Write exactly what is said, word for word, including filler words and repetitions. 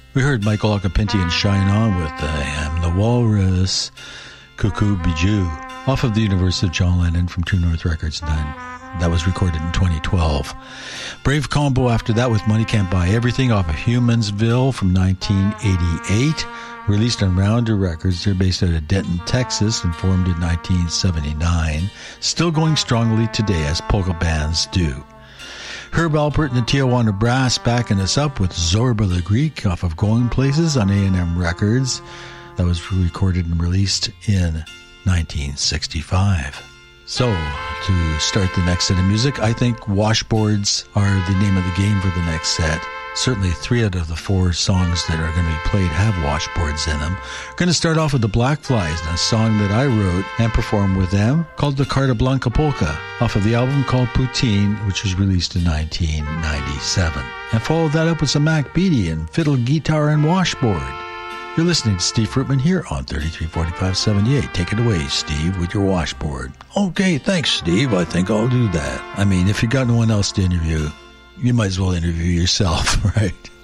We heard Michael Occhipinti and Shine On with I Am the Walrus, Cuckoo Bijou, off of the universe of John Lennon from True North Records. And that was recorded in twenty twelve. Brave Combo after that with Money Can't Buy Everything off of Humansville from nineteen eighty-eight. Released on Rounder Records. They're based out of Denton, Texas, and formed in nineteen seventy-nine. Still going strongly today, as polka bands do. Herb Alpert and the Tijuana Brass backing us up with Zorba the Greek off of Going Places on A and M Records. That was recorded and released in nineteen sixty-five. So, to start the next set of music, I think washboards are the name of the game for the next set. Certainly three out of the four songs that are going to be played have washboards in them. We're going to start off with the Black Flies, and a song that I wrote and performed with them called the Carta Blanca Polka, off of the album called Poutine, which was released in nineteen ninety-seven. And follow that up with some Mac Beatty and Fiddle, Guitar, and Washboard. You're listening to Steve Fruitman here on thirty-three forty-five seventy-eight. Take it away, Steve, with your washboard. Okay, thanks, Steve. I think I'll do that. I mean, if you got no one else to interview, you might as well interview yourself, right?